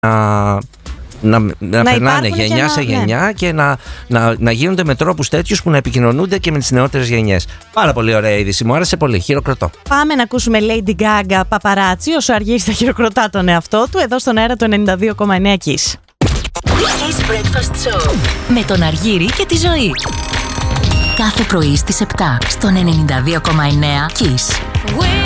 να περνάνε γενιά σε γενιά και να γίνονται με τρόπους τέτοιους που να επικοινωνούνται και με τις νεότερες γενιές. Πάρα πολύ ωραία είδηση, μου άρεσε πολύ, χειροκροτώ. Πάμε να ακούσουμε Lady Gaga Paparazzi, όσο Αργύρης θα χειροκροτά τον εαυτό του, εδώ στον αέρα του 92,9 Kiss. Kiss Breakfast Show με τον Αργύρη και τη Ζωή. Κάθε πρωί στις 7 στον 92,9 Kiss.